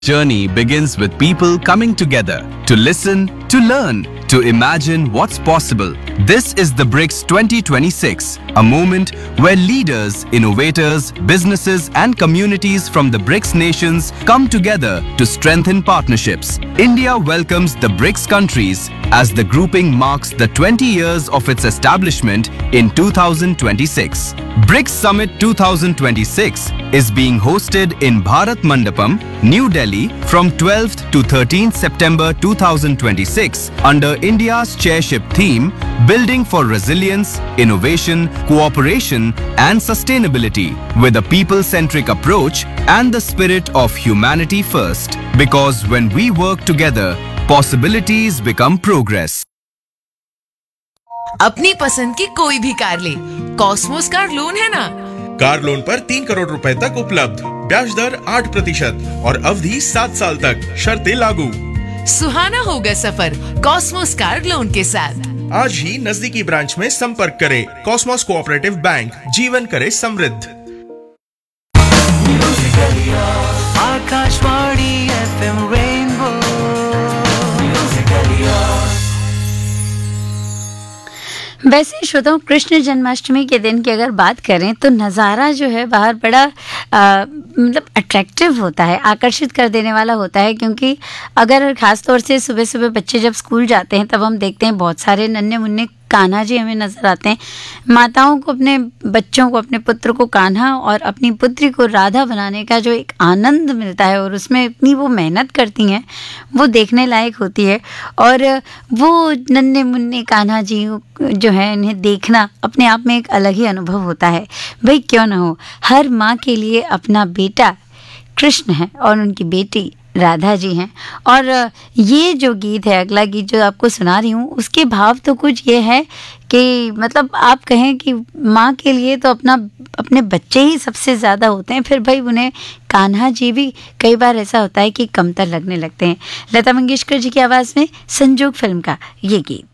Journey begins with people coming together to listen, to learn, to imagine what's possible. This is the BRICS 2026, a moment where leaders, innovators, businesses and communities from the BRICS nations come together to strengthen partnerships. India welcomes the BRICS countries as the grouping marks the 20 years of its establishment in 2026. BRICS Summit 2026 is being hosted in Bharat Mandapam, New Delhi from 12th to 13th September 2026 under India's chairship theme Building for Resilience, Innovation, Cooperation and Sustainability with a people-centric approach and the spirit of humanity first. Because when we work together, possibilities become progress. अपनी पसंद की कोई भी car ले, Cosmos car loan है ना। Car loan पर 3 करोड़ रुपए तक उपलब्ध, ब्याज दर 8% और अवधि 7 साल तक, शर्तें लागू। सुहाना होगा सफर कॉस्मोस कार लोन के साथ। आज ही नजदीकी ब्रांच में संपर्क करें। कॉस्मोस कोऑपरेटिव बैंक, जीवन करे समृद्ध। Akashvani FM rainbow. वैसे श्रोताओं, कृष्ण जन्माष्टमी के दिन की अगर बात करें तो नज़ारा जो है बाहर बड़ा मतलब अट्रैक्टिव होता है, आकर्षित कर देने वाला होता है। क्योंकि अगर ख़ास तौर से सुबह सुबह बच्चे जब स्कूल जाते हैं तब हम देखते हैं बहुत सारे नन्हे मुन्ने कान्हा जी हमें नज़र आते हैं। माताओं को अपने बच्चों को, अपने पुत्र को कान्हा और अपनी पुत्री को राधा बनाने का जो एक आनंद मिलता है और उसमें इतनी वो मेहनत करती हैं, वो देखने लायक होती है। और वो नन्हे मुन्ने कान्हा जी जो है, इन्हें देखना अपने आप में एक अलग ही अनुभव होता है। भाई क्यों ना हो, हर माँ के लिए अपना बेटा कृष्ण है और उनकी बेटी राधा जी हैं। और ये जो गीत है, अगला गीत जो आपको सुना रही हूँ, उसके भाव तो कुछ ये है कि मतलब आप कहें कि माँ के लिए तो अपने बच्चे ही सबसे ज़्यादा होते हैं, फिर भाई उन्हें कान्हा जी भी कई बार ऐसा होता है कि कमतर लगने लगते हैं। लता मंगेशकर जी की आवाज़ में संजोग फिल्म का ये गीत।